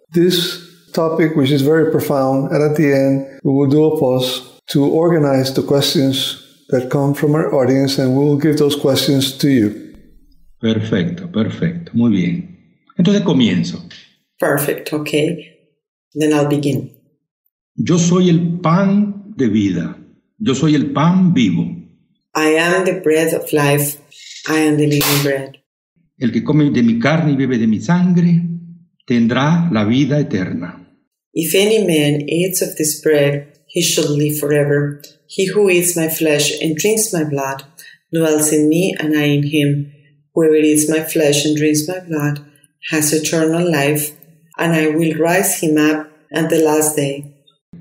this topic, which is very profound, and at the end, we will do a pause to organize the questions that come from our audience, and we will give those questions to you. Perfecto, perfecto. Muy bien. Entonces comienzo. Perfect, okay. Then I'll begin. Yo soy el pan de vida. Yo soy el pan vivo. I am the bread of life. I am the living bread. El que come de mi carne y bebe de mi sangre tendrá la vida eterna. If any man eats of this bread, he shall live forever. He who eats my flesh and drinks my blood dwells in me, and I in him. Whoever eats my flesh and drinks my blood has eternal life, and I will rise him up at the last day.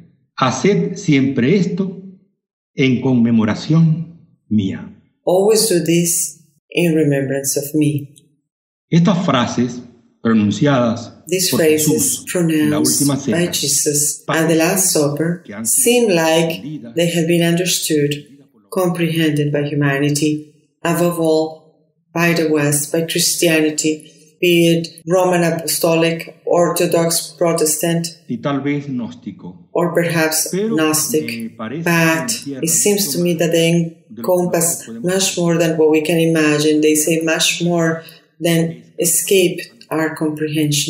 Haced siempre esto en conmemoración mía. Always do this in remembrance of me. Estas frases pronunciadas These por phrases Jesús en la última pronounced by cena Jesus at the Last Supper seem like they have been understood, comprehended by humanity, above all by the West, by Christianity, be it Roman Apostolic, Orthodox, Protestant, y tal vez gnóstico. or perhaps Gnostic. But it seems to me that they encompass much more than what we can imagine. They say much more than escape our comprehension.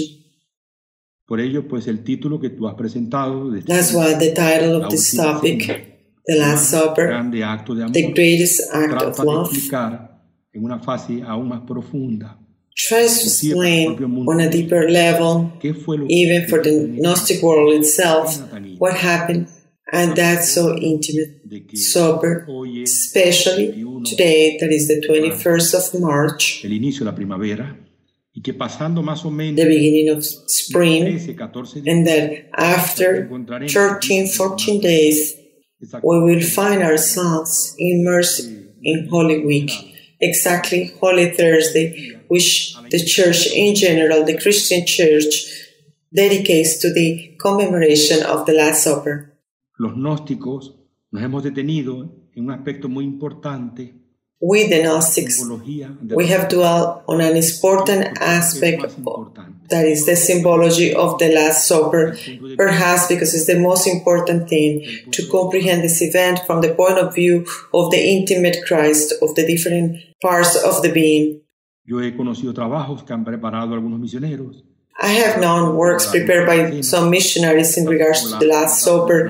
Por ello, pues el título que tú has presentado de That's why the title of this topic, The Last Supper, grande acto de amor, the greatest act of trata de love, explicar en una fase aún más profunda tries to explain on a deeper level, qué fue lo even for the Gnostic world itself, what happened at that so intimate supper, especially today, that is the 21st of March, el inicio de la primavera, y que pasando más o menos the beginning of spring, 13, 14 días, and that after 13, 14 days, we will find ourselves immersed in Holy Week, exactly Holy Thursday, which the Church in general, the Christian Church, dedicates to the commemoration of the Last Supper. los gnósticos nos hemos detenido en un aspecto muy importante, We, the Gnostics, simbología de we have dwelt on an important aspect that is the symbology of the Last Supper, perhaps because it's the most important thing to comprehend this event from the point of view of the intimate Christ, of the different parts of the being. Yo he conocido trabajos que han preparado algunos misioneros. I have known works prepared by some missionaries in regards to the Last Supper,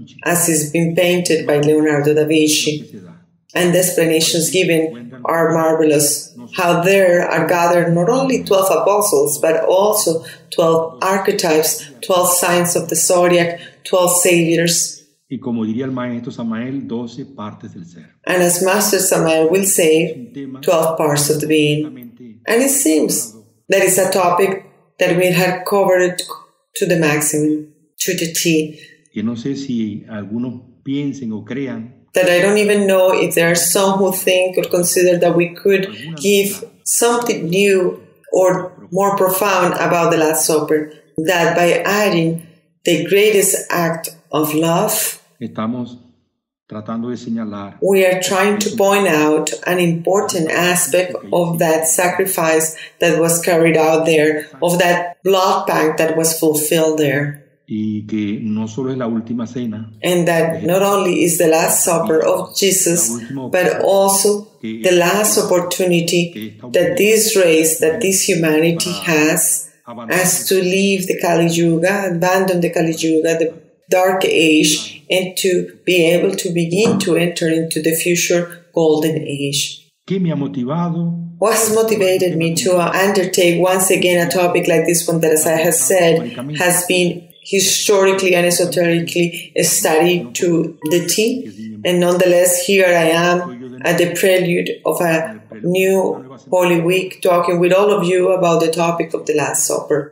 as is been painted by Leonardo da Vinci. And the explanations given are marvelous. How there are gathered not only 12 apostles, but also 12 archetypes, 12 signs of the zodiac, 12 saviors. Y como diría el maestro Samael, 12 partes del ser. And as Master Samael will say, 12 parts of the being. And it seems that it's a topic that we had covered to the maximum, to the T. Que no sé si algunos piensen o crean that I don't even know if there are some who think or consider that we could give something new or more profound about the Last Supper, that by adding the greatest act of love, estamos tratando de señalar we are trying to point out an important aspect of that sacrifice that was carried out there, of that blood pact that was fulfilled there. Y que no solo es la última cena, and that not only is the Last Supper of Jesus, but also the last opportunity that this race, that this humanity has, as to leave the Kali Yuga, abandon the Kali Yuga, the Dark Age, and to be able to begin to enter into the future Golden Age. ¿Qué me ha motivado? What has motivated me to undertake once again a topic like this one that, as I have said, has been historically and esoterically studied to the T, and nonetheless here I am at the prelude of a new Holy Week talking with all of you about the topic of the Last Supper.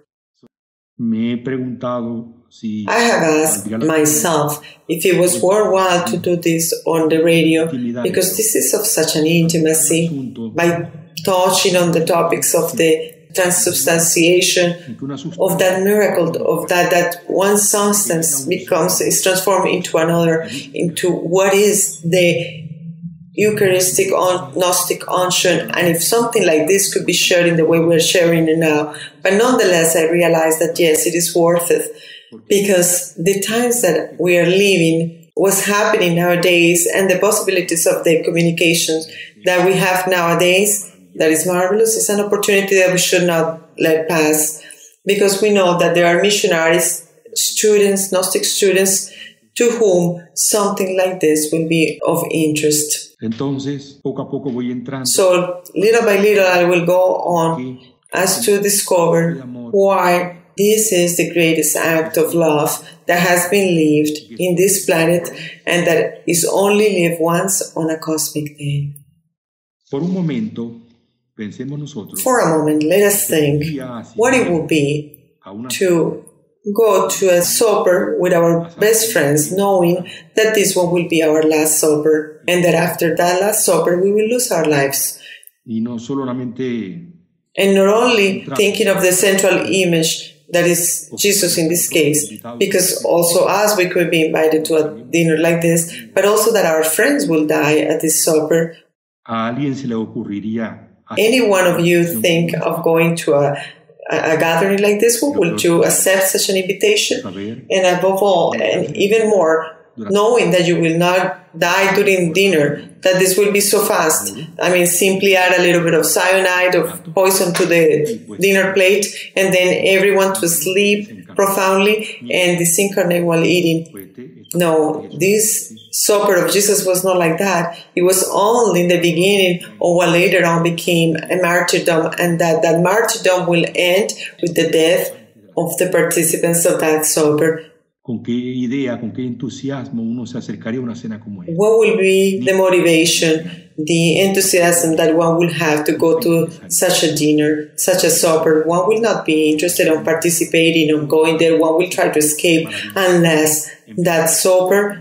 Me he preguntado si I have asked myself if it was worthwhile to do this on the radio, because this is of such an intimacy, by touching on the topics of the transubstantiation, of that miracle, of that one substance is transformed into another, into what is the Eucharistic Gnostic unction, and if something like this could be shared in the way we're sharing it now. But nonetheless, I realized that yes, it is worth it, because the times that we are living, what's happening nowadays, and the possibilities of the communications that we have nowadays, that is marvelous. It's an opportunity that we should not let pass, because we know that there are missionaries, students, Gnostic students, to whom something like this will be of interest. Entonces, poco a poco voy entrando. So, little by little, I will go on as to discover why this is the greatest act of love that has been lived in this planet, and that is only lived once on a cosmic day. Por un momento, pensemos nosotros. For a moment, let us think what it would be to go to a supper with our best friends, knowing that this one will be our last supper, and that after that last supper we will lose our lives. Y no solamente, and not only thinking of the central image that is Jesus in this case, because also us, we could be invited to a dinner like this, but also that our friends will die at this supper. a alguien se le ocurriría. Any one of you think of going to a gathering like this? Would you accept such an invitation? And above all, and even more, knowing that you will not die during dinner, that this will be so fast. I mean, simply add a little bit of cyanide, of poison to the dinner plate, and then everyone to sleep profoundly and disincarnate while eating. No, this supper of Jesus was not like that. It was only in the beginning of what later on became a martyrdom, and that martyrdom will end with the death of the participants of that supper. ¿Con qué idea, con qué entusiasmo uno se acercaría a una cena como esta? What will be the motivation, the enthusiasm that one will have to go to such a dinner, such a supper? One will not be interested in participating, on going there. One will try to escape unless that supper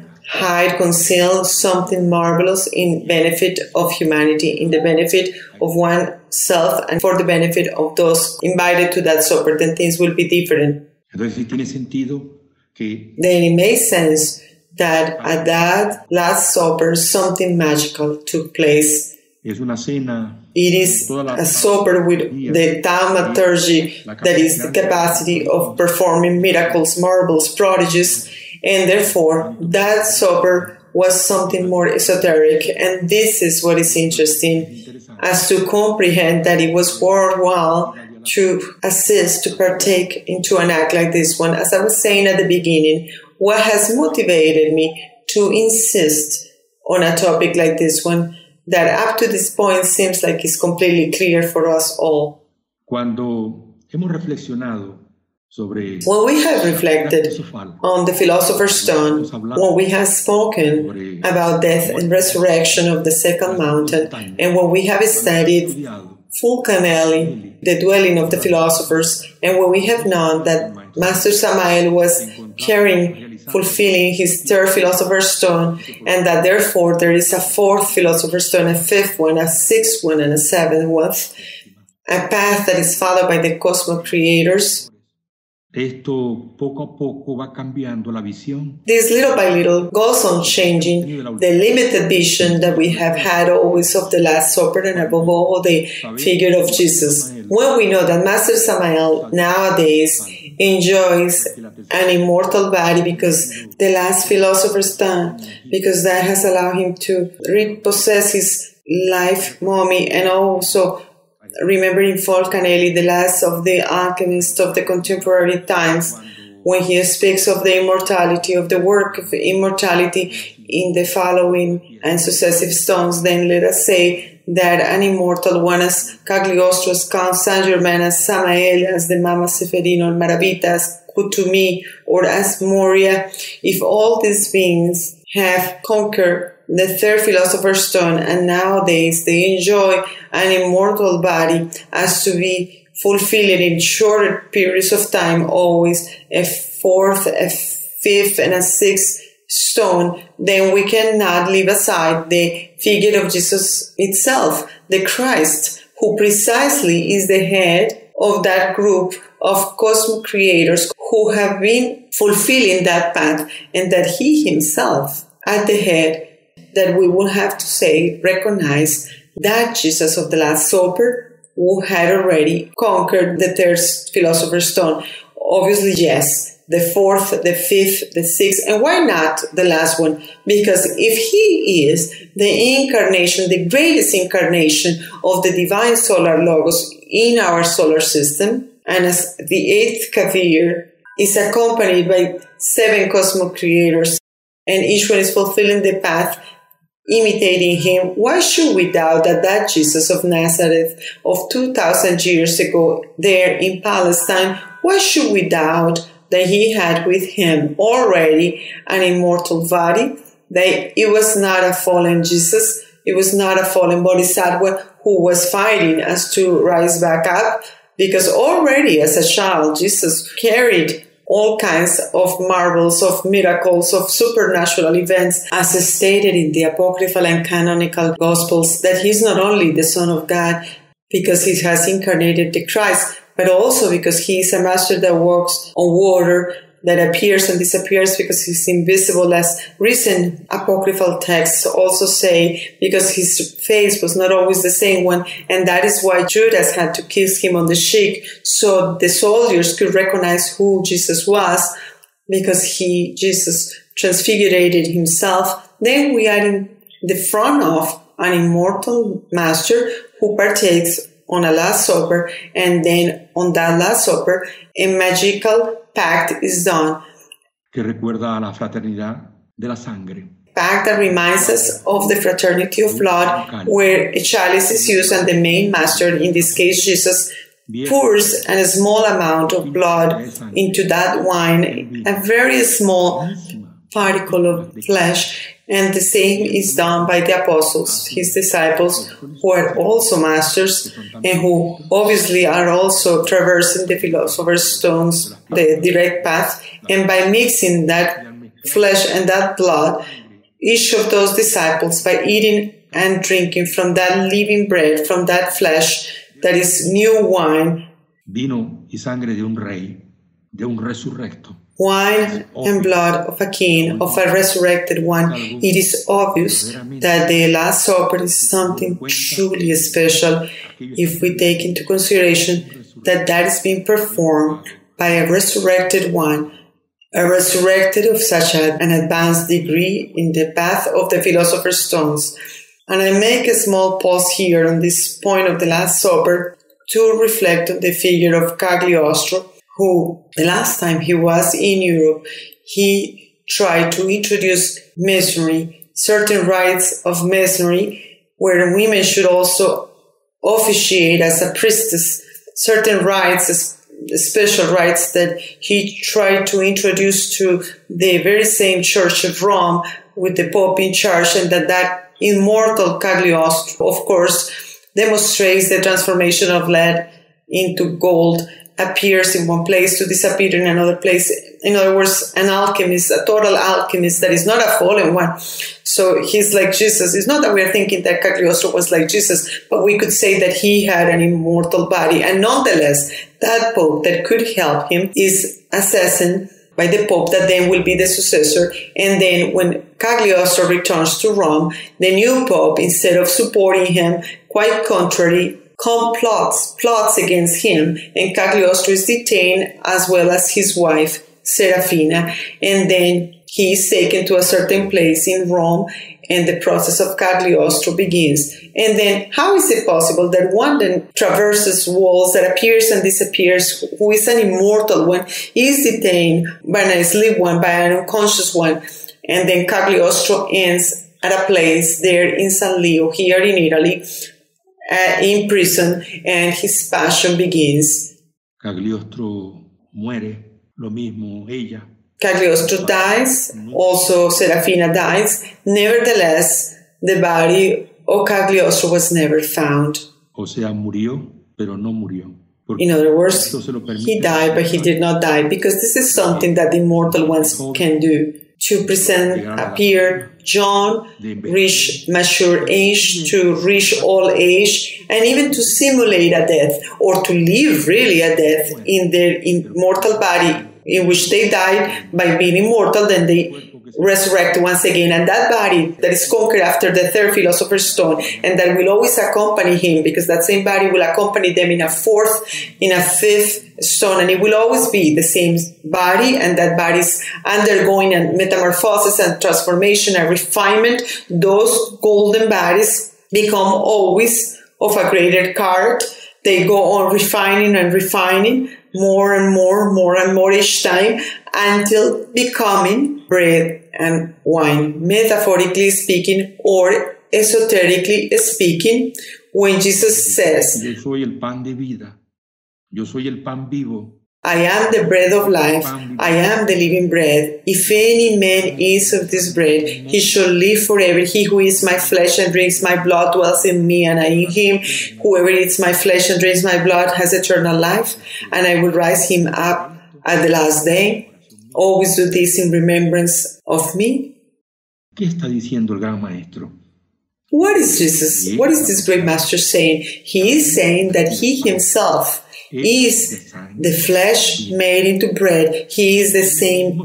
conceal something marvelous in benefit of humanity, in the benefit of oneself, and for the benefit of those invited to that supper. Then things will be different. Entonces, sí tiene sentido que then it makes sense that at that last supper something magical took place. es una cena. It is a supper with the thaumaturgy, that is the capacity of performing miracles, marvels, prodigies, and therefore that supper was something more esoteric. And this is what is interesting, as to comprehend that it was worthwhile to assist, to partake into an act like this one. As I was saying at the beginning, what has motivated me to insist on a topic like this one, that up to this point seems like it's completely clear for us all. Cuando hemos reflexionado sobre when we have reflected on the Philosopher's Stone, when we have spoken about death and resurrection of the second mountain, and when we have studied Fulcanelli, the dwelling of the philosophers, and when we have known that Master Samael was fulfilling his third Philosopher's Stone, and that therefore there is a fourth Philosopher's Stone, a fifth one, a sixth one, and a seventh one, a path that is followed by the cosmic creators. Esto poco a poco va cambiando la visión. This little by little goes on changing the limited vision that we have had always of the Last Supper, and above all the figure of Jesus. When we know that Master Samael nowadays enjoys an immortal body because the last Philosopher's Stone, because that has allowed him to repossess his life mummy, and also remembering Fulcanelli, the last of the alchemists of the contemporary times, when he speaks of the immortality, of the work of immortality in the following and successive stones, then let us say that an immortal one as Cagliostro, as Count Saint-Germain, as Samael, as the Mama Seferino, Maravita, as Kutumi, or as Moria, if all these beings have conquered the third Philosopher's Stone, and nowadays they enjoy an immortal body, as to be fulfilling in shorter periods of time, always a fourth, a fifth, and a sixth stone, then we cannot leave aside the figure of Jesus itself, the Christ, who precisely is the head of that group of cosmic creators who have been fulfilling that path, and that he himself, at the head, that we will have to say, recognize that Jesus of the Last Supper, who had already conquered the third philosopher's stone. Obviously, yes. The fourth, the fifth, the sixth, and why not the last one? Because if he is the incarnation, the greatest incarnation of the divine solar logos in our solar system, and as the eighth Kavir is accompanied by 7 cosmic creators, and each one is fulfilling the path, imitating him, why should we doubt that Jesus of Nazareth of 2,000 years ago there in Palestine, why should we doubt that he had with him already an immortal body, that it was not a fallen Jesus, it was not a fallen Bodhisattva who was fighting us to rise back up, because already as a child, Jesus carried all kinds of marvels, of miracles, of supernatural events, as stated in the apocryphal and canonical Gospels, that he's not only the Son of God because he has incarnated the Christ, but also because he is a master that walks on water, that appears and disappears because he's invisible, as recent apocryphal texts also say, because his face was not always the same one, and that is why Judas had to kiss him on the cheek, so the soldiers could recognize who Jesus was, because Jesus transfigurated himself. Then we are in the front of an immortal master who partakes on a Last Supper, and then on that Last Supper, a magical pact is done. Que recuerda a la fraternidad de la sangre. Pact that reminds us of the fraternity of blood, where a chalice is used and the main master, in this case Jesus, pours a small amount of blood into that wine, a very small particle of flesh, and the same is done by the apostles, his disciples, who are also masters and who obviously are also traversing the philosopher's stones, the direct path, and by mixing that flesh and that blood, each of those disciples, by eating and drinking from that living bread, from that flesh that is new wine, vino y sangre de un rey, de un resurrecto. Wine and blood of a king, of a resurrected one. It is obvious that the Last Supper is something truly special if we take into consideration that that is being performed by a resurrected one, a resurrected of such an advanced degree in the path of the philosopher's stones. And I make a small pause here on this point of the Last Supper to reflect on the figure of Cagliostro, who, the last time he was in Europe, he tried to introduce Masonry, certain rites of Masonry, where women should also officiate as a priestess, certain rites, special rites that he tried to introduce to the very same Church of Rome with the Pope in charge, and that immortal Cagliostro, of course, demonstrates the transformation of lead into gold, appears in one place to disappear in another place. In other words, an alchemist, a total alchemist that is not a fallen one. So he's like Jesus. It's not that we're thinking that Cagliostro was like Jesus, but we could say that he had an immortal body. And nonetheless, that Pope that could help him is assassinated by the Pope that then will be the successor. And then when Cagliostro returns to Rome, the new Pope, instead of supporting him, quite contrary, plots against him, and Cagliostro is detained, as well as his wife Serafina, and then he is taken to a certain place in Rome, and the process of Cagliostro begins. And then how is it possible that one then traverses walls, that appears and disappears, who is an immortal one, is detained by an asleep one, by an unconscious one, and then Cagliostro ends at a place there in San Leo, here in Italy, in prison, and his passion begins. Cagliostro muere, lo mismo ella. Cagliostro dies, also Serafina dies. Nevertheless, the body of Cagliostro was never found. O sea, murió, pero no murió. In other words, he died, but he did not die, because this is something that the immortal ones can do. To appear young, reach mature age, to reach old age, and even to simulate a death, or to live really a death in their immortal body in which they died by being immortal, then they resurrect once again. And that body that is conquered after the third philosopher's stone, and that will always accompany him, because that same body will accompany them in a fourth, in a fifth stone, and it will always be the same body, and that body is undergoing a metamorphosis and transformation and refinement. Those golden bodies become always of a greater character. They go on refining and refining more and more each time, until becoming bread and wine, metaphorically speaking or esoterically speaking. When Jesus says, Yo soy el pan de vida, yo soy el pan vivo, I am the bread of life, I am the living bread. If any man eats of this bread, he shall live forever. He who eats my flesh and drinks my blood dwells in me, and I in him. Whoever eats my flesh and drinks my blood has eternal life, and I will rise him up at the last day. Always do this in remembrance of me. ¿Qué está diciendo el gran maestro? What is Jesus? What is this great master saying? He is saying that he himself is the flesh made into bread. He is the same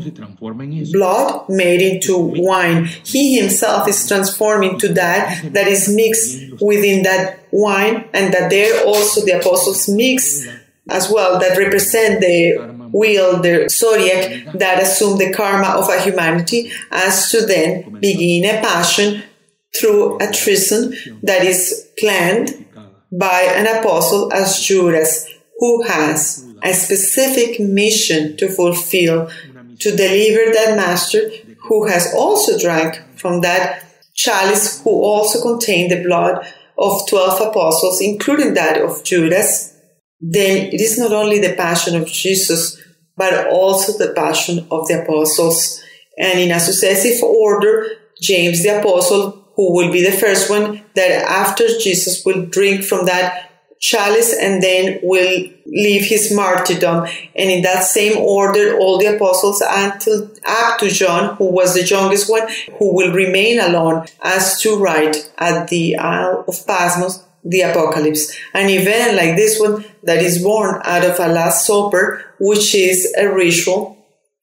blood made into wine. He himself is transforming to that is mixed within that wine, and that there also the apostles mix as well, that represent the wheel, the zodiac, that assume the karma of a humanity, as to then begin a passion through a treason that is planned by an apostle as Judas, who has a specific mission to fulfill, to deliver that master who has also drank from that chalice, who also contained the blood of 12 apostles, including that of Judas. Then it is not only the passion of Jesus, but also the passion of the apostles. And in a successive order, James the apostle, who will be the first one that after Jesus will drink from that chalice and then will leave his martyrdom. And in that same order, all the apostles until up to John, who was the youngest one, who will remain alone as to write at the Isle of Patmos the Apocalypse. An event like this one that is born out of a Last Supper, which is a ritual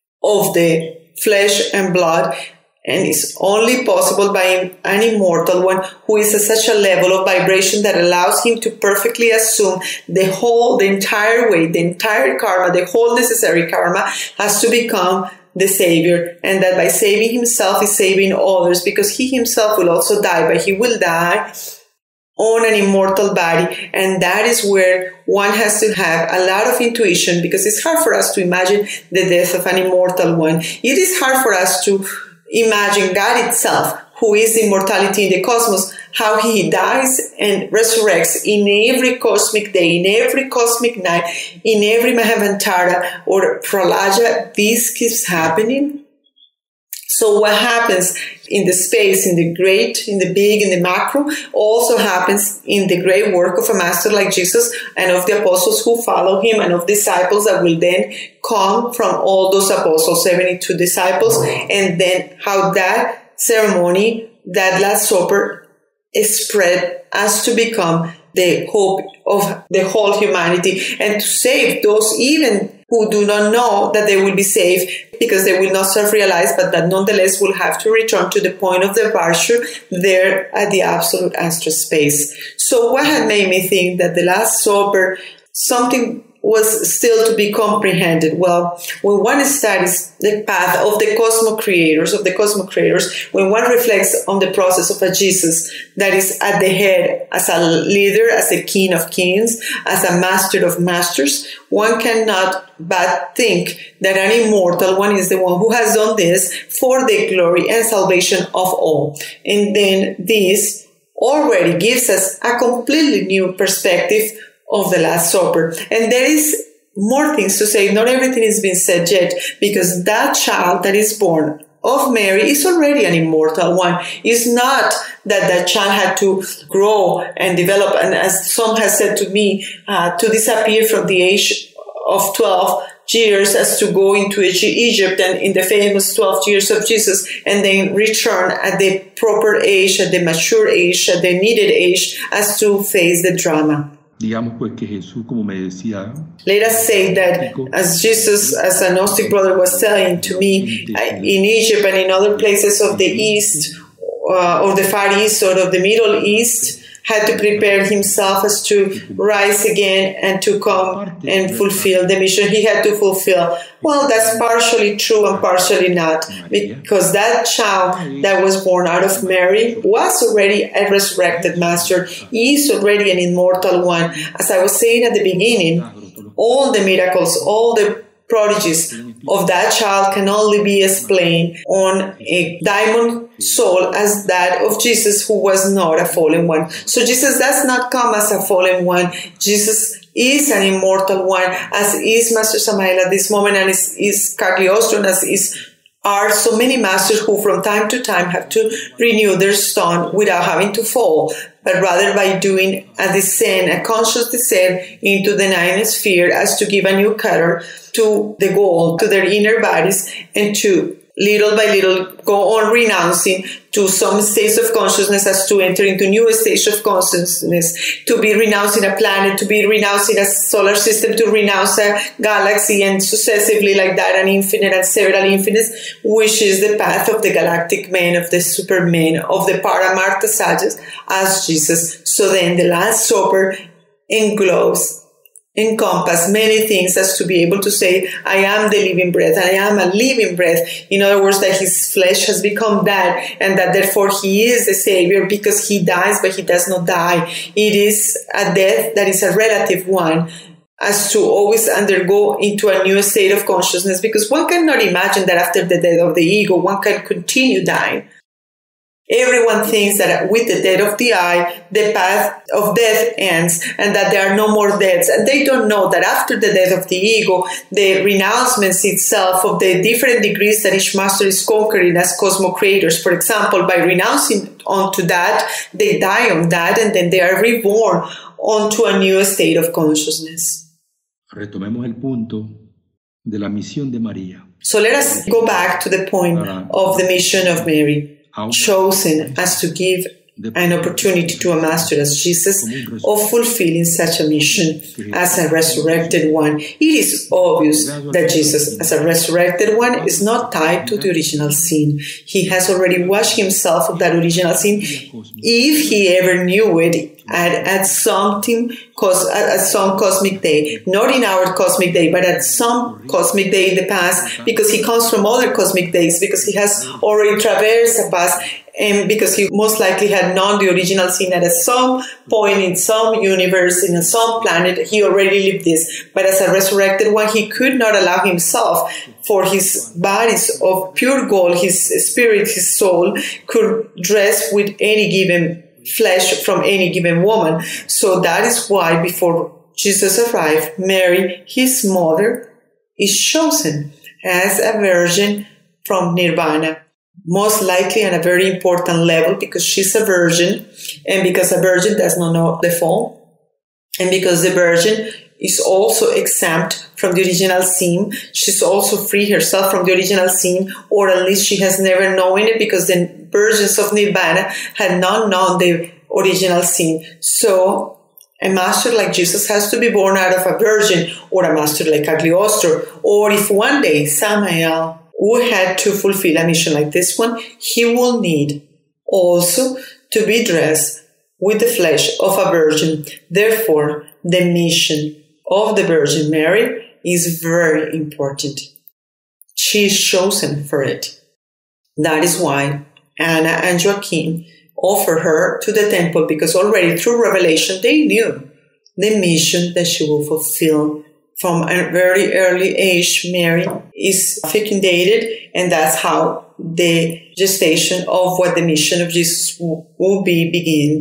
of the flesh and blood, and is only possible by an immortal one who is at such a level of vibration that allows him to perfectly assume the entire weight, the entire karma, the whole necessary karma has to become the Savior, and that by saving himself is saving others, because he himself will also die, but he will die on an immortal body. And that is where one has to have a lot of intuition, because it's hard for us to imagine the death of an immortal one. It is hard for us to imagine God itself, who is immortality in the cosmos, how he dies and resurrects in every cosmic day, in every cosmic night, in every Mahavantara or Pralaya. This keeps happening. So what happens in the space, in the great, in the big, in the macro, also happens in the great work of a master like Jesus and of the apostles who follow him, and of disciples that will then come from all those apostles, 72 disciples, and then how that ceremony, that Last Supper, is spread as to become the hope of the whole humanity, and to save those even who do not know that they will be saved, because they will not self-realize, but that nonetheless will have to return to the point of their virtue there at the absolute astral space. So what had made me think that the Last Supper, something was still to be comprehended? Well, when one studies the path of the cosmos creators, when one reflects on the process of a Jesus that is at the head, as a leader, as a king of kings, as a master of masters, one cannot but think that an immortal one is the one who has done this for the glory and salvation of all. And then this already gives us a completely new perspective of the Last Supper. And there is more things to say. Not everything has been said yet, because that child that is born of Mary is already an immortal one. It's not that that child had to grow and develop, and as some has said to me, to disappear from the age of 12 years as to go into Egypt and in the famous 12 years of Jesus, and then return at the proper age, at the mature age, at the needed age, as to face the drama. Digamos pues que Jesús, como me decía, let us say that as Jesus, as a Gnostic brother was telling to me, in Egypt and in other places of the East, or the Far East or of the Middle East, had to prepare himself as to rise again and to come and fulfill the mission he had to fulfill. Well, that's partially true and partially not, because that child that was born out of Mary was already a resurrected master. He is already an immortal one. As I was saying at the beginning, all the miracles, all the prodigies of that child can only be explained on a diamond soul as that of Jesus, who was not a fallen one. So Jesus does not come as a fallen one. Jesus is an immortal one, as is Master Samael at this moment, and is Cagliostro, as are so many masters who from time to time have to renew their stone without having to fall, but rather by doing a descent, a conscious descent into the ninth sphere, as to give a new color to the gold, to their inner bodies, and to little by little go on renouncing to some states of consciousness, as to enter into new states of consciousness, to be renouncing a planet, to be renouncing a solar system, to renounce a galaxy, and successively like that, an infinite and several infinites, which is the path of the galactic man, of the superman, of the Paramartha Sages as Jesus. So then the Last Supper encompass many things, as to be able to say, I am the living breath, I am a living breath. In other words, that his flesh has become that, and that therefore he is the Savior, because he dies, but he does not die. It is a death that is a relative one, as to always undergo into a new state of consciousness, because one cannot imagine that after the death of the ego, one can continue dying. Everyone thinks that with the death of the I, the path of death ends, and that there are no more deaths. And they don't know that after the death of the ego, the renouncements itself of the different degrees that each master is conquering as cosmo-creators. For example, by renouncing onto that, they die on that, and then they are reborn onto a new state of consciousness. Retomemos el punto de la misión de María. So let us go back to the point of the mission of Mary, chosen as to give an opportunity to a master as Jesus of fulfilling such a mission as a resurrected one. It is obvious that Jesus, as a resurrected one, is not tied to the original sin. He has already washed himself of that original sin, if he ever knew it, at some cosmic day, not in our cosmic day, but at some cosmic day in the past, because he comes from other cosmic days, because he has already traversed the past, and because he most likely had known the original sin at some point in some universe, in some planet, he already lived this. But as a resurrected one, he could not allow himself for his bodies of pure gold, his spirit, his soul, could dress with any given flesh from any given woman. So that is why before Jesus arrived, Mary, his mother, is chosen as a virgin from Nirvana. Most likely on a very important level, because she's a virgin, and because a virgin does not know the fall, and because the virgin is also exempt from the original sin. She's also free herself from the original sin, or at least she has never known it, because the virgins of Nirvana had not known the original sin. So a master like Jesus has to be born out of a virgin, or a master like Cagliostro, or if one day Samael who had to fulfill a mission like this one, he will need also to be dressed with the flesh of a virgin. Therefore, the mission of the Virgin Mary is very important. She is chosen for it. That is why Anna and Joachim offered her to the temple, because already through revelation they knew the mission that she will fulfill. From a very early age, Mary is fecundated, and that's how the gestation of what the mission of Jesus will be begin.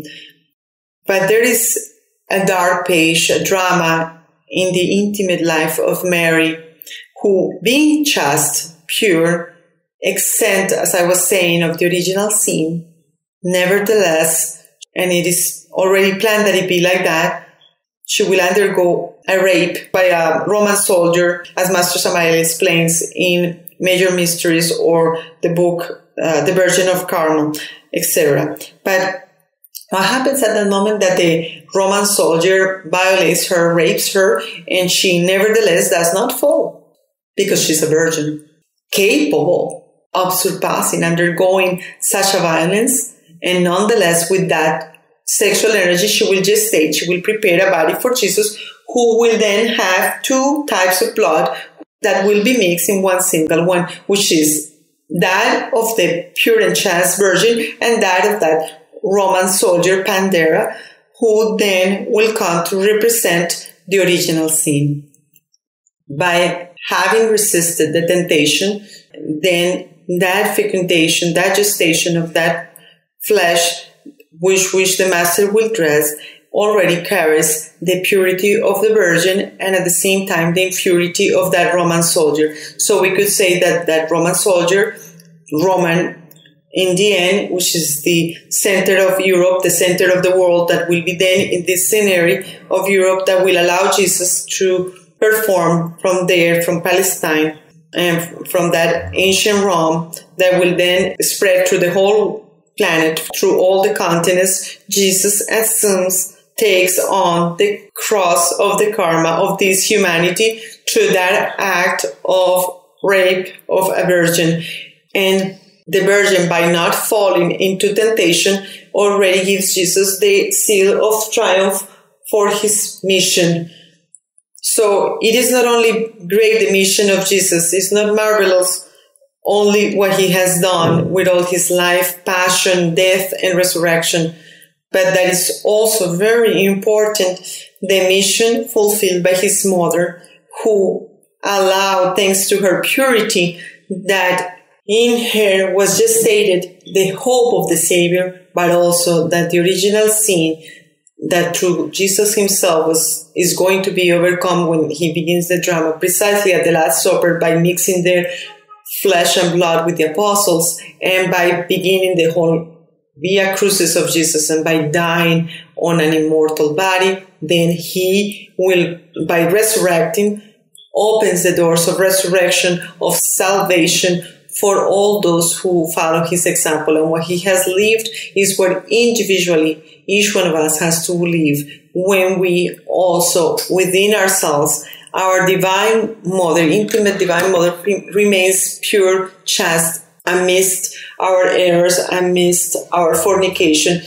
But there is a dark page, a drama in the intimate life of Mary, who, being chaste, pure, exempt, as I was saying, of the original sin, nevertheless, and it is already planned that it be like that, she will undergo a rape by a Roman soldier, as Master Samael explains in Major Mysteries or the book, The Virgin of Carmel, etc. But What happens at that moment that the Roman soldier violates her, rapes her, and she nevertheless does not fall because she's a virgin, capable of surpassing, undergoing such a violence, and nonetheless with that sexual energy she will gestate, she will prepare a body for Jesus, who will then have two types of blood that will be mixed in one single one, which is that of the pure and chaste virgin and that of that Roman soldier Pandera, who then will come to represent the original sin. By having resisted the temptation, then that fecundation, that gestation of that flesh which the Master will dress already carries the purity of the virgin and at the same time the impurity of that Roman soldier. So we could say that that Roman soldier, Roman in the end, which is the center of Europe, the center of the world, that will be then in this scenario of Europe that will allow Jesus to perform from there, from Palestine, and from that ancient Rome that will then spread through the whole planet, through all the continents. Jesus assumes, takes on the cross of the karma of this humanity through that act of rape of a virgin. And the virgin, by not falling into temptation, already gives Jesus the seal of triumph for his mission. So it is not only great, the mission of Jesus, it's not marvelous only what he has done with all his life, passion, death, and resurrection, but that is also very important, the mission fulfilled by his mother, who allowed, thanks to her purity, that in her was gestated the hope of the Savior, but also that the original sin that through Jesus himself is going to be overcome when he begins the drama, precisely at the Last Supper, by mixing their flesh and blood with the apostles, and by beginning the whole Via Crucis of Jesus, and by dying on an immortal body. Then he will, by resurrecting, opens the doors of resurrection, of salvation for all those who follow his example. And what he has lived is what individually each one of us has to live when we also, within ourselves, our divine mother, intimate divine mother, remains pure, chaste, amidst our errors, amidst our fornication.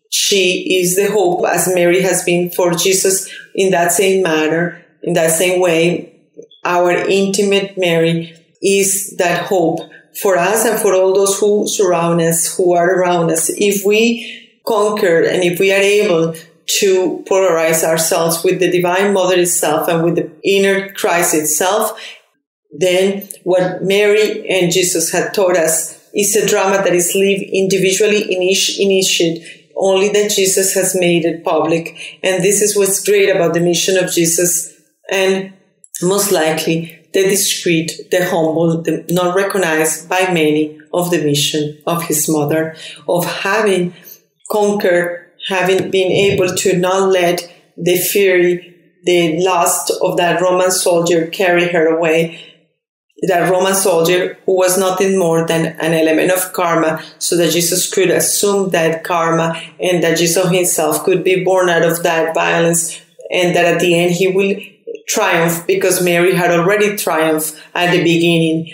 She is the hope, as Mary has been for Jesus in that same manner, in that same way. Our intimate Mary is that hope for us and for all those who surround us, who are around us. If we conquer and if we are able to polarize ourselves with the Divine Mother itself and with the inner Christ itself, then what Mary and Jesus had taught us is a drama that is lived individually in each initiate, only that Jesus has made it public. And this is what's great about the mission of Jesus, and most likely the discreet, the humble, the not recognized by many of the mission of his mother, of having conquered, having been able to not let the fury, the lust of that Roman soldier carry her away. That Roman soldier who was nothing more than an element of karma, so that Jesus could assume that karma and that Jesus himself could be born out of that violence, and that at the end he will triumph, because Mary had already triumphed at the beginning,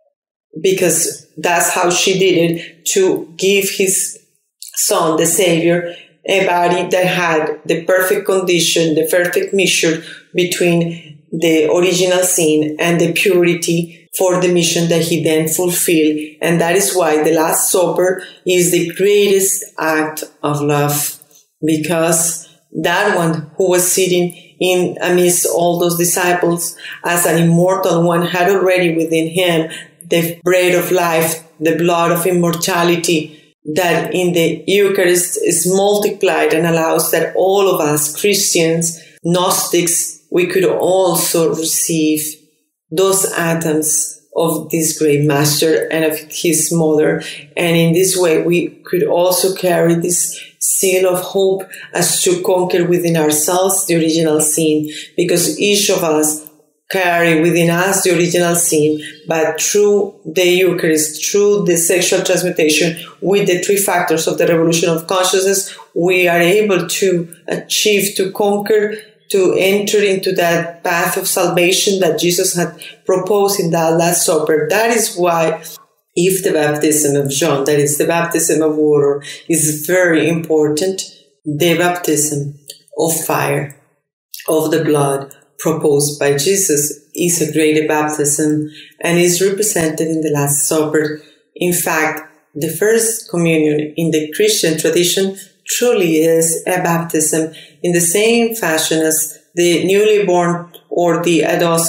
because that's how she did it, to give his son, the Savior, a body that had the perfect condition, the perfect mixture between the original sin and the purity for the mission that he then fulfilled. And that is why the Last Supper is the greatest act of love, because that one who was sitting in amidst all those disciples as an immortal one had already within him the bread of life, the blood of immortality, that in the Eucharist is multiplied and allows that all of us, Christians, Gnostics, we could also receive those atoms of this great Master and of his mother. And in this way, we could also carry this seal of hope as to conquer within ourselves the original sin, because each of us carry within us the original sin, but through the Eucharist, through the sexual transmutation with the three factors of the revolution of consciousness, we are able to achieve, to conquer, to enter into that path of salvation that Jesus had proposed in that Last Supper. That is why, if the baptism of John, that is the baptism of water, is very important, the baptism of fire, of the blood proposed by Jesus, is a greater baptism and is represented in the Last Supper. In fact, the first communion in the Christian tradition truly is a baptism in the same fashion as the newly born or the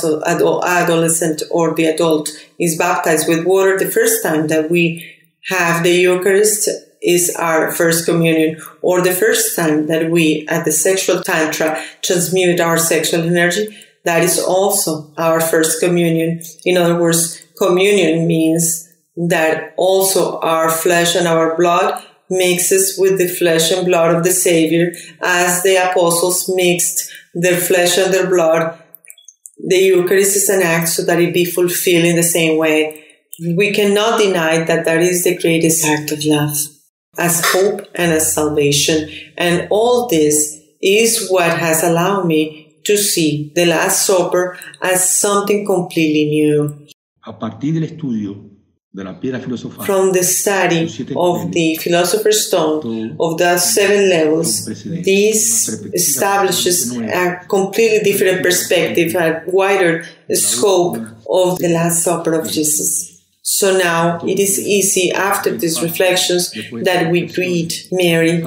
adolescent or the adult is baptized with water. The first time that we have the Eucharist is our first communion, or the first time that we at the sexual tantra transmute our sexual energy, that is also our first communion. In other words, communion means that also our flesh and our blood mixes with the flesh and blood of the Savior, as the apostles mixed their flesh and their blood. The Eucharist is an act so that it be fulfilled in the same way. We cannot deny that that is the greatest act of love, as hope and as salvation. And all this is what has allowed me to see the Last Supper as something completely new. A partir del estudio de la piedra filosofal, from the study of the Philosopher's Stone, of the 7 levels, this establishes a completely different perspective, a wider scope of the Last Supper of Jesus. So now it is easy, after these reflections, that we greet Mary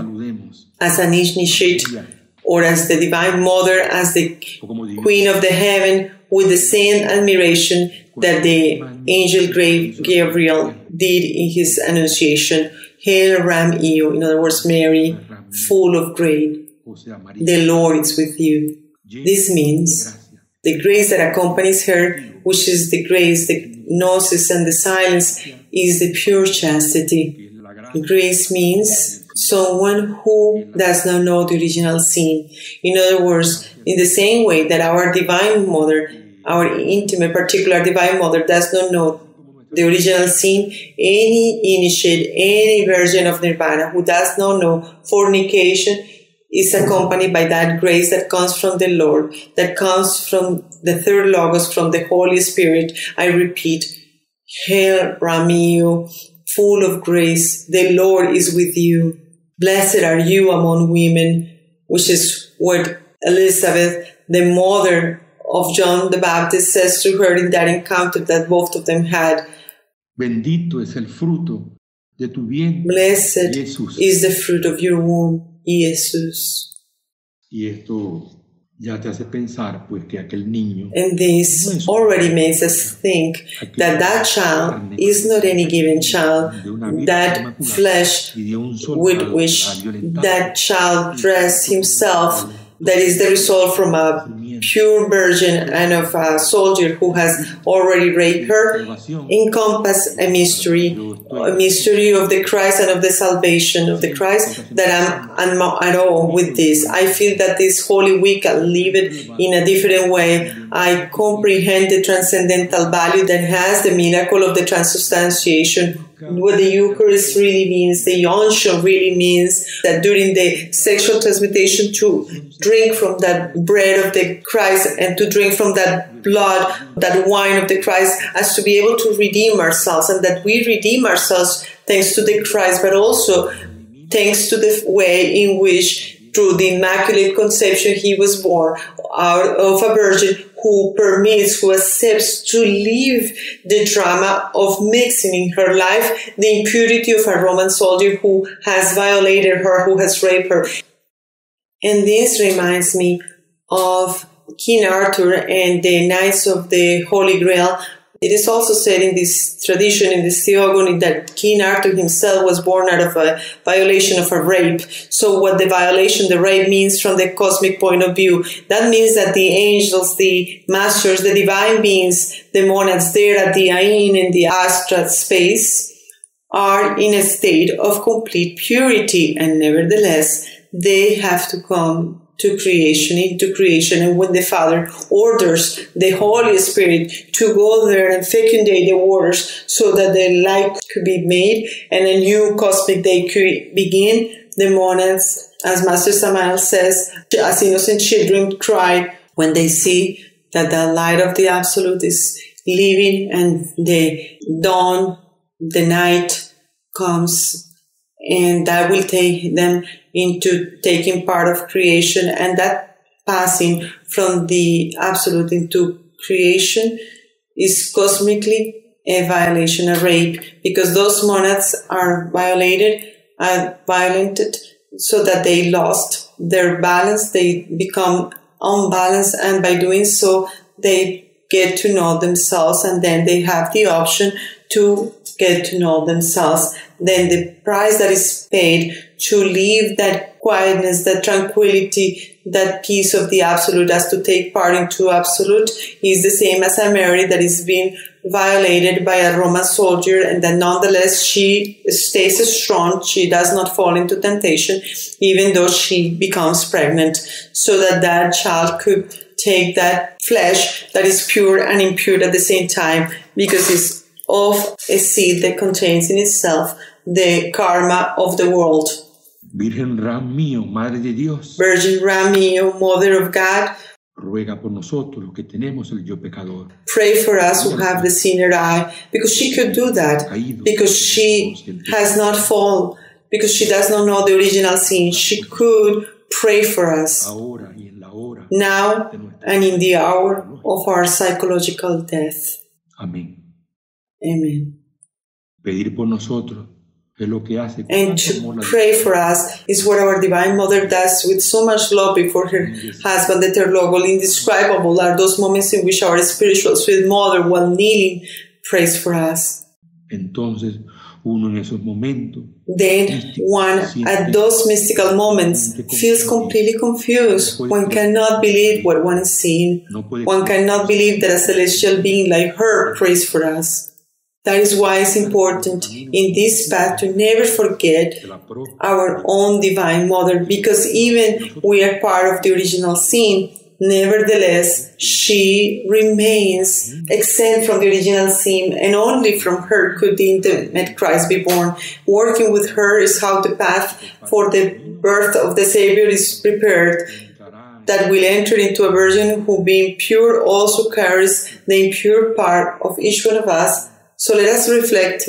as an initiate, or as the Divine Mother, as the Queen of the Heaven, with the same admiration that the angel Gabriel did in his Annunciation. Hail, Ram Io, in other words, Mary, full of grace, the Lord is with you. This means the grace that accompanies her, which is the grace, the gnosis and the silence, is the pure chastity. Grace means someone who does not know the original sin. In other words, in the same way that our Divine Mother, our intimate, particular Divine Mother, does not know the original sin, any initiate, any virgin of Nirvana who does not know fornication is accompanied by that grace that comes from the Lord, that comes from the third Logos, from the Holy Spirit. I repeat, Hail, Ram Io, full of grace, the Lord is with you. Blessed are you among women, which is what Elizabeth, the mother of John the Baptist, says to her in that encounter that both of them had. Bendito es el fruto de tu vientre, Blessed Jesús. is the fruit of your womb, Jesus. Y esto ya te hace pensar, pues, que aquel niño, And this already makes us think that that child is not any given child, that flesh with which that child dressed himself, that is the result from a pure virgin and of a soldier who has already raped her, encompass a mystery of the Christ and of the salvation of the Christ, that I'm at all with this. I feel that this Holy Week I live it in a different way. I comprehend the transcendental value that has the miracle of the transubstantiation. What the Eucharist really means, the unction really means that during the sexual transmutation to drink from that bread of the Christ and to drink from that blood, that wine of the Christ, as to be able to redeem ourselves, and that we redeem ourselves thanks to the Christ, but also thanks to the way in which, through the Immaculate Conception, he was born out of a virgin who permits, who accepts to live the drama of mixing in her life the impurity of a Roman soldier who has violated her, who has raped her. And this reminds me of King Arthur and the Knights of the Holy Grail. It is also said in this tradition, in this theogony, that King Arthur himself was born out of a violation of a rape. So what the violation, the rape, means from the cosmic point of view, that means that the angels, the masters, the divine beings, the monads there at the Ain in the astral space are in a state of complete purity, and nevertheless they have to come to creation, into creation, and when the Father orders the Holy Spirit to go there and fecundate the waters so that the light could be made and a new cosmic day could begin, the monads, as Master Samael says, as innocent children cry when they see that the light of the Absolute is leaving and the dawn, the night comes, and that will take them into taking part of creation, and that passing from the Absolute into creation is cosmically a violation, a rape, because those monads are violated, so that they lost their balance, they become unbalanced, and by doing so, they get to know themselves, and then they have the option to get to know themselves. Then the price that is paid to leave that quietness, that tranquility, that peace of the Absolute, as to take part into Absolute, is the same as a Mary that is being violated by a Roman soldier, and that nonetheless she stays strong, she does not fall into temptation, even though she becomes pregnant, so that that child could take that flesh that is pure and impure at the same time, because it's of a seed that contains in itself the karma of the world. Virgen Ram mío, Madre de Dios, Virgin Ram mío, Mother of God, ruega por nosotros los que tenemos el yo pecador. Pray for us who have the sinner eye, because she could do that, because she has not fallen, because she does not know the original sin. She could pray for us now and in the hour of our psychological death. Amén. Amen. Pedir por nosotros es lo que hace. And to pray for us is what our Divine Mother does with so much love before her husband, the Theologos. Indescribable are those moments in which our spiritual sweet Mother, while kneeling, prays for us. Entonces, uno en esos momentos, then one at those mystical moments feels completely confused. One cannot believe what one is seeing. One cannot believe that a celestial being like her prays for us. That is why it's important in this path to never forget our own Divine Mother, because even we are part of the original sin, nevertheless, she remains exempt from the original sin, and only from her could the intimate Christ be born. Working with her is how the path for the birth of the Savior is prepared, that will enter into a virgin who, being pure, also carries the impure part of each one of us. So let us reflect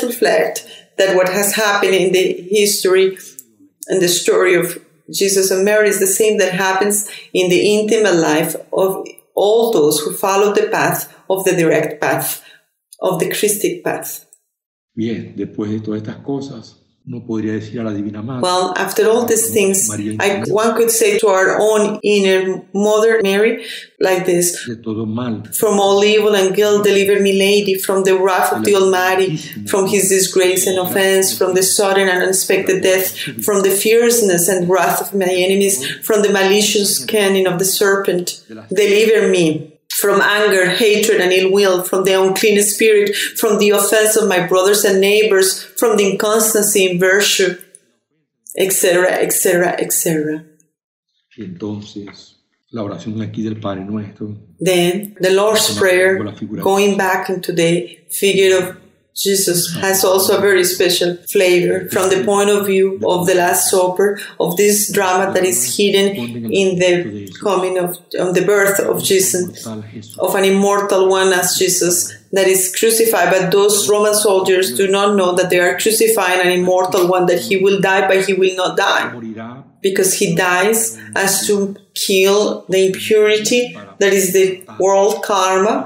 that what has happened in the history and the story of Jesus and Mary is the same that happens in the intimate life of all those who follow the path of the direct path, of the Christic path. Bien, después de todas estas cosas, no podría decir a la Divina Madre. Well, after all these things, one could say to our own inner Mother Mary like this: de todo mal, from all evil and guilt, deliver me, Lady, from the wrath of the Almighty, from His disgrace and offense, from the sudden and unexpected death, from the fierceness and wrath of my enemies, from the malicious cunning of the serpent. Deliver me from anger, hatred, and ill will, from the unclean spirit, from the offense of my brothers and neighbors, from the inconstancy in virtue, etc., etc., etc. Entonces, la oración aquí del Padre Nuestro. Then, the Lord's Prayer, going back into the figure of Jesus, has also a very special flavor from the point of view of the Last Supper, of this drama that is hidden in the coming of the birth of Jesus, of an immortal one as Jesus that is crucified. But those Roman soldiers do not know that they are crucifying an immortal one, that he will die, but he will not die, because he dies as to kill the impurity that is the world karma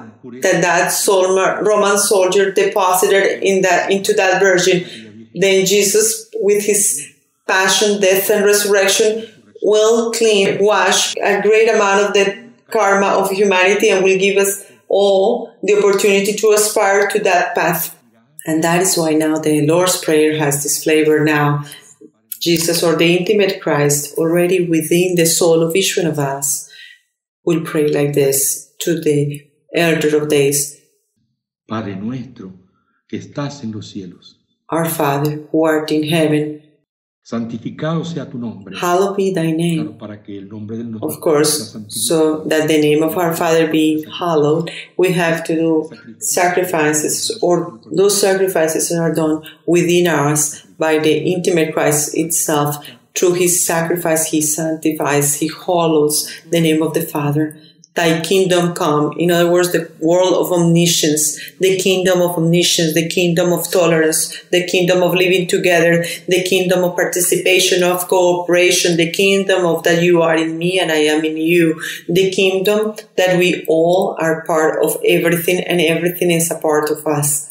that Roman soldier deposited into that virgin. Then Jesus, with his passion, death, and resurrection, will wash a great amount of the karma of humanity, and will give us all the opportunity to aspire to that path. And that is why now the Lord's Prayer has this flavor now. Jesus, or the intimate Christ, already within the soul of each one of us, will pray like this to the Elder of Days. Padre nuestro, que estás en los cielos. Our Father, who art in heaven, santificado sea tu nombre. Hallowed be thy name. Claro, para que el nombre del of course, so that the name of our Father be hallowed, we have to do sacrifices, or those sacrifices are done within us, by the intimate Christ itself. Through his sacrifice, he sanctifies, he hallows the name of the Father. Thy kingdom come. In other words, the world of omniscience, the kingdom of omniscience, the kingdom of tolerance, the kingdom of living together, the kingdom of participation, of cooperation, the kingdom of that you are in me and I am in you, the kingdom that we all are part of everything and everything is a part of us.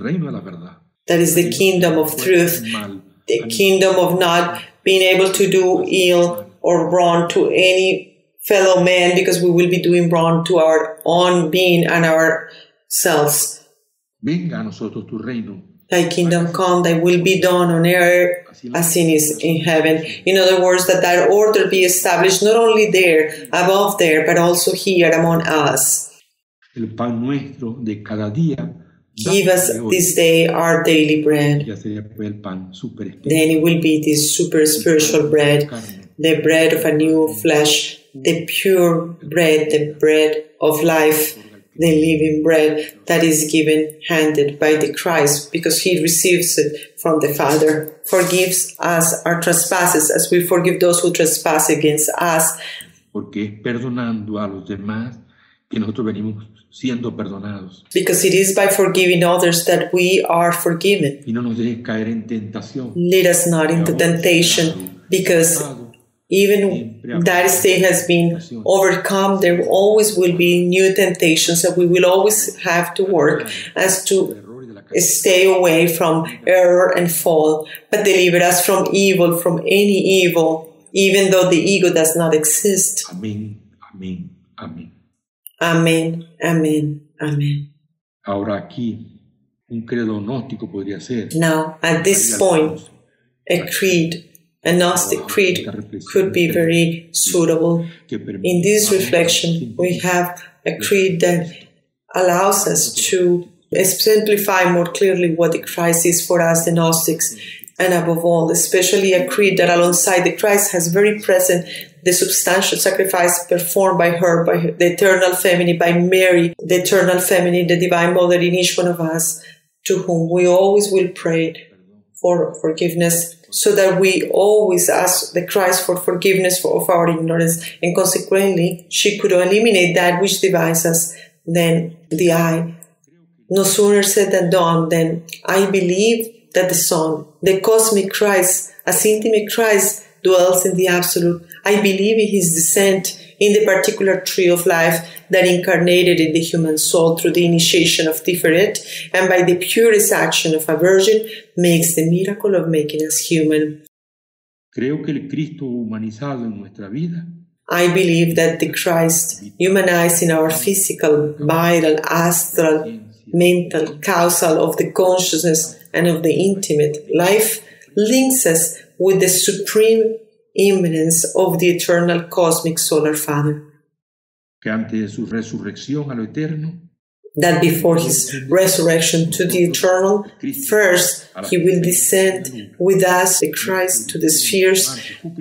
That is the kingdom of truth, the kingdom of not being able to do ill or wrong to any fellow man, because we will be doing wrong to our own being and ourselves. Venga a nosotros tu reino. Thy kingdom come, thy will be done on earth as it is in heaven. In other words, that order be established not only there, above there, but also here among us. El pan nuestro de cada día. Give us this day our daily bread. Then it will be this super spiritual bread, the bread of a new flesh, the pure bread, the bread of life, the living bread that is given, handed by the Christ, because he receives it from the Father. Forgives us our trespasses as we forgive those who trespass against us. Porque es perdonando a los demás que nosotros venimos siendo perdonados. Because it is by forgiving others that we are forgiven. Y no nos dejes caer en tentación. Lead us not into temptation, because even that state has been overcome, there always will be new temptations that we will always have to work as to stay away from error and fall, but deliver us from evil, from any evil, even though the ego does not exist. Amén, amén, amén. Amén, amén, amén. Ahora aquí, un credo gnóstico podría ser. Now, at this point, a creed, a Gnostic creed could be very suitable. In this reflection, we have a creed that allows us to exemplify more clearly what the Christ is for us, the Gnostics, and above all, especially a creed that alongside the Christ has very present the substantial sacrifice performed by her, by the eternal feminine, by Mary, the eternal feminine, the divine mother in each one of us, to whom we always will pray for forgiveness, so that we always ask the Christ for forgiveness of our ignorance, and consequently, she could eliminate that which divides us than the I. No sooner said than done. Then I believe that the Son, the cosmic Christ, as intimate Christ, dwells in the Absolute. I believe in his descent in the particular tree of life that incarnated in the human soul through the initiation of Tiferet, and by the purest action of a virgin makes the miracle of making us human. Creo que el Cristo humanizado en nuestra vida. I believe that the Christ humanized in our physical, vital, astral, mental, causal of the consciousness and of the intimate life links us with the supreme immanence of the eternal cosmic solar Father. Que antes de su resurrección a lo eterno, that before his resurrection to the eternal, first he will descend with us, the Christ, to the spheres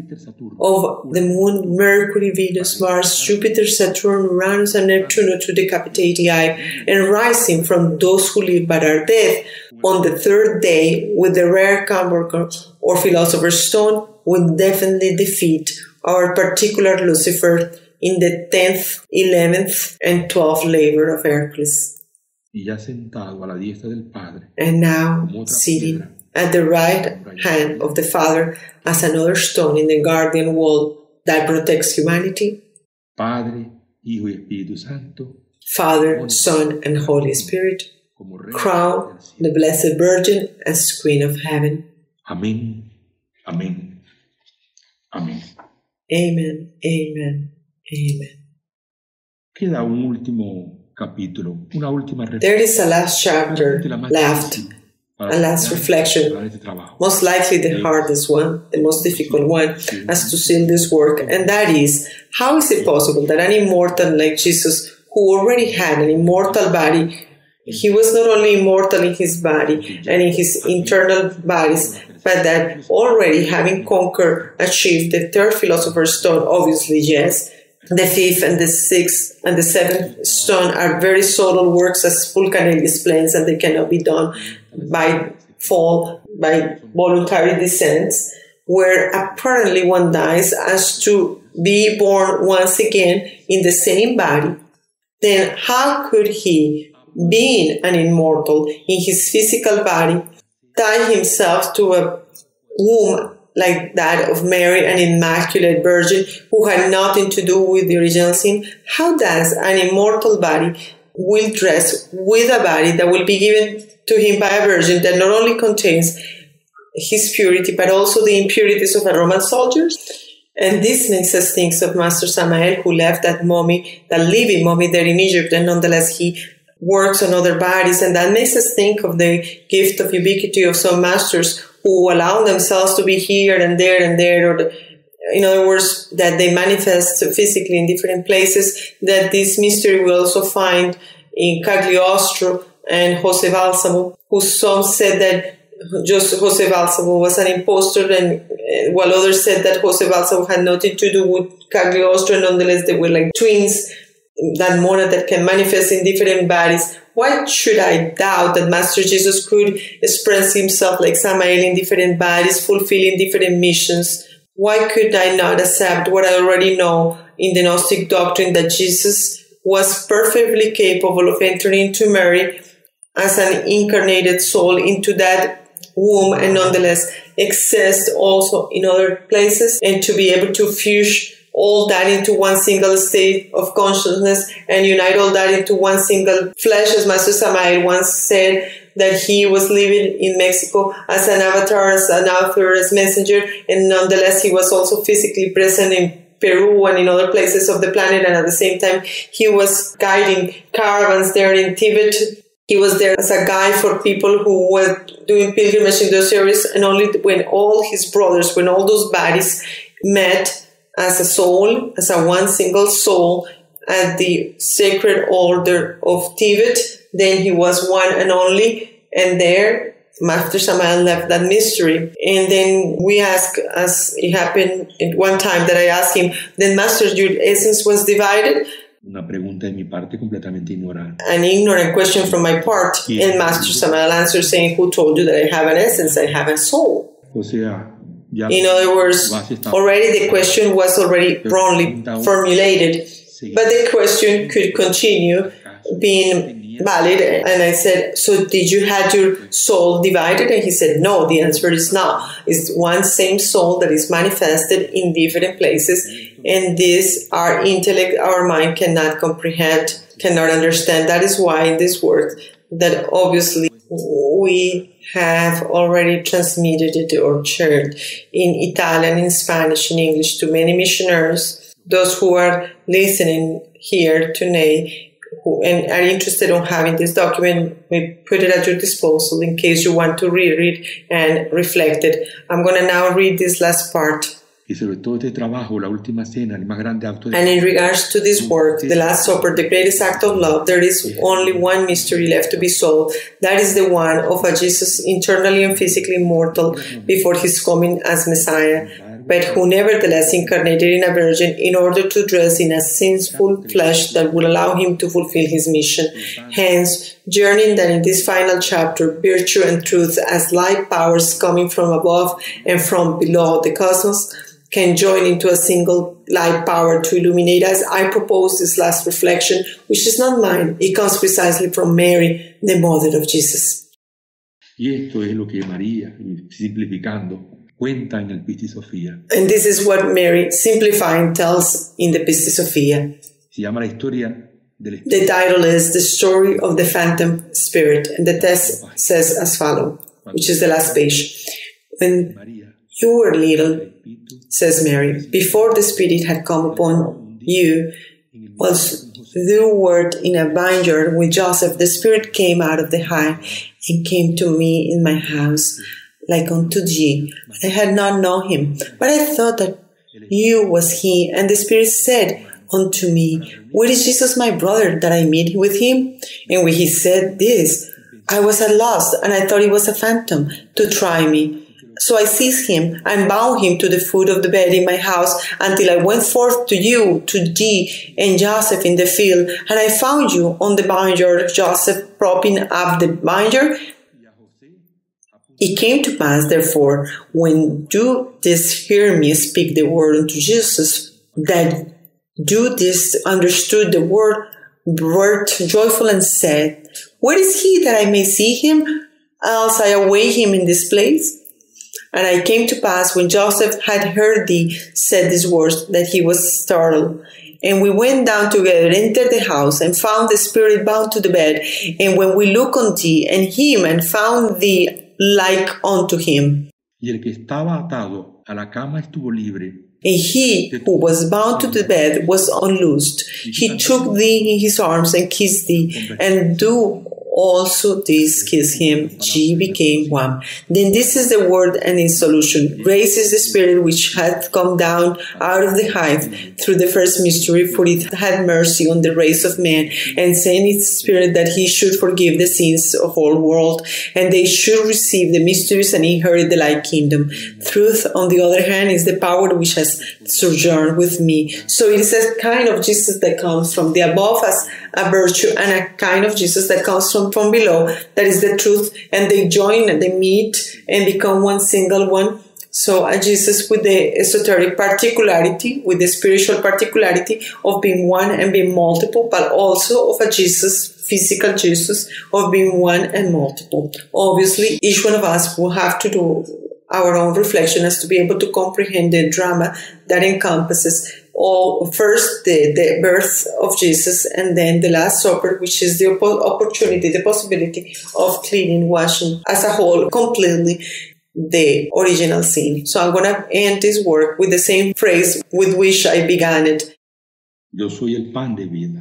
of the moon, Mercury, Venus, Mars, Jupiter, Saturn, Uranus, and Neptune to decapitate the eye, and rising from those who live but are dead on the third day with the rare camber or philosopher's stone, will definitely defeat our particular Lucifer in the 10th, 11th, and 12th labor of Hercules. Y ya sentado a la diestra del Padre, and now sitting at the right hand of the Father as another stone in the guardian wall that protects humanity. Padre, Hijo y Espíritu Santo, Father, Son, and Holy Spirit, crown the Blessed Virgin as Queen of Heaven. Amén, amén, amén. Amen, amen, amen. Queda un último capítulo, una última reflexión. There is a last chapter left, a last reflection, most likely the hardest one, the most difficult one, as to seal this work, and that is, how is it possible that an immortal like Jesus, who already had an immortal body, he was not only immortal in his body and in his internal bodies, but that already having conquered, achieved the third philosopher's stone, obviously yes, the fifth and the sixth and the seventh stone are very subtle works, as Fulcanelli explains, and they cannot be done by fall by voluntary descent, where apparently one dies as to be born once again in the same body, then how could he, being an immortal in his physical body, tie himself to a womb like that of Mary, an immaculate virgin who had nothing to do with the original sin? How does an immortal body will dress with a body that will be given to him by a virgin that not only contains his purity, but also the impurities of a Roman soldier? And this makes us think of Master Samael, who left that living mummy there in Egypt, and nonetheless he works on other bodies. And that makes us think of the gift of ubiquity of some masters who allow themselves to be here and there, or in other words, that they manifest physically in different places. That this mystery we also find in Cagliostro and Jose Balsamo, who some said that just Jose Balsamo was an impostor, and while others said that Jose Balsamo had nothing to do with Cagliostro, and nonetheless they were like twins, that monad that can manifest in different bodies. Why should I doubt that Master Jesus could express himself like Samael in different bodies, fulfilling different missions? Why could I not accept what I already know in the Gnostic doctrine, that Jesus was perfectly capable of entering into Mary as an incarnated soul into that womb, and nonetheless exist also in other places, and to be able to fuse all that into one single state of consciousness and unite all that into one single flesh, as Master Samael once said, that he was living in Mexico as an avatar, as an author, as messenger, and nonetheless he was also physically present in Peru and in other places of the planet, and at the same time he was guiding caravans there in Tibet. He was there as a guide for people who were doing pilgrimage in those areas, and only when all his brothers, when all those bodies met as a soul, as a one single soul at the sacred order of Tibet, then he was one and only, and there Master Samael left that mystery. And then we ask, as it happened at one time that I asked him, then Master, your essence was divided? Una pregunta de mi parte completamente ignorante. An ignorant question from my part, and Master Samael answered saying, who told you that I have an essence, I have a soul? O sea, in other words, already the question was already wrongly formulated, but the question could continue being valid. And I said, so did you have your soul divided? And he said, no, the answer is no. It's one same soul that is manifested in different places. And this, our intellect, our mind cannot comprehend, cannot understand. That is why in this work that obviously we have already transmitted it or shared in Italian, in Spanish, in English to many missionaries, those who are listening here today and are interested in having this document. We put it at your disposal in case you want to read it and reflect it. I'm going to now read this last part. And in regards to this work, the Last Supper, the greatest act of love, there is only one mystery left to be solved. That is the one of a Jesus internally and physically mortal before his coming as Messiah, but who nevertheless incarnated in a virgin in order to dress in a sinful flesh that would allow him to fulfill his mission. Hence, journeying that in this final chapter, virtue and truth as light powers coming from above and from below the cosmos can join into a single light power to illuminate us. I propose this last reflection, which is not mine. It comes precisely from Mary, the mother of Jesus. Y esto es lo que María, simplificando, cuenta en el Pistis Sophia. And this is what Mary, simplifying, tells in the Pistis Sophia. Se llama la historia del The title is The Story of the Phantom Spirit, and the text says as follows, which is the last page. When you were little, says Mary, before the Spirit had come upon you, whilst thou wert in a vineyard with Joseph, the Spirit came out of the high and came to me in my house, like unto thee. I had not known him, but I thought that you was he. And the Spirit said unto me, where is Jesus my brother, that I meet with him? And when he said this, I was at loss, and I thought it was a phantom to try me. So I seized him and bound him to the foot of the bed in my house until I went forth to you, to thee, and Joseph in the field. And I found you on the vineyard, Joseph propping up the vineyard, It came to pass, therefore, when do this hear me speak the word unto Jesus, that do this understood the word, were joyful and said, Where is he that I may see him? Else I await him in this place. And it came to pass, when Joseph had heard thee said these words, that he was startled. And we went down together, entered the house, and found the spirit bound to the bed. And when we looked on thee and him, and found thee like unto him. Y el que estaba atado a la cama estuvo libre. And he who was bound to the bed was unloosed. He took thee in his arms and kissed thee, and do also this kiss him. Ye became one. Then this is the word and its solution. Grace is the spirit which hath come down out of the height through the first mystery, for it had mercy on the race of man, and sent its spirit that he should forgive the sins of all world, and they should receive the mysteries and inherit the like kingdom. Truth, on the other hand, is the power which has sojourned with me. So it is a kind of Jesus that comes from the above as a virtue, and a kind of Jesus that comes from below, that is the truth, and they join and they meet and become one single one. So a Jesus with the esoteric particularity, with the spiritual particularity of being one and being multiple, but also of a Jesus, physical Jesus, of being one and multiple. Obviously, each one of us will have to do our own reflection as to be able to comprehend the drama that encompasses first the birth of Jesus, and then the Last Supper, which is the opportunity, the possibility of cleaning, washing as a whole, completely the original sin. So I'm going to end this work with the same phrase with which I began it. Yo soy el pan de vida.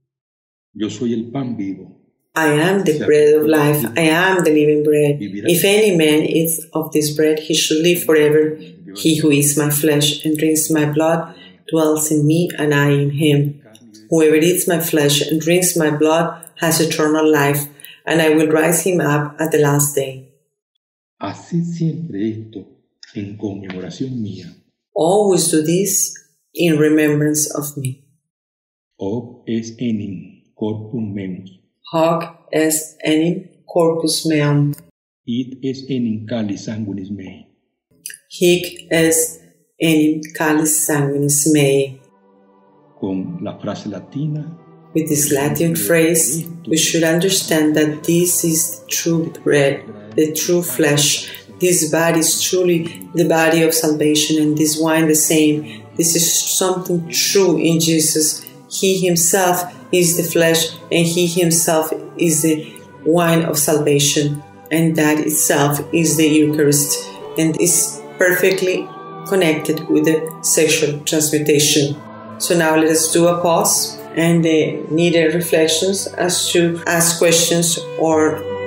Yo soy el pan vivo. I am the bread of life. I am the living bread. If any man eats of this bread, he shall live forever. He who eats my flesh and drinks my blood dwells in me, and I in him. Whoever eats my flesh and drinks my blood has eternal life, and I will rise him up at the last day. Haced siempre esto en conmemoración mía. Always do this in remembrance of me. Hoc est enim corpus meus. Hoc est enim corpus meum. Id est enim calis sanguinis mei. Hic est enim calis sanguinis mei. Con la frase latina. With this Latin phrase, we should understand that this is the true bread, the true flesh. This body is truly the body of salvation, and this wine the same. This is something true in Jesus. He himself is the flesh, and he himself is the wine of salvation. And that itself is the Eucharist, and is perfectly connected with the sexual transmutation. So now let us do a pause and needed reflections as to ask questions or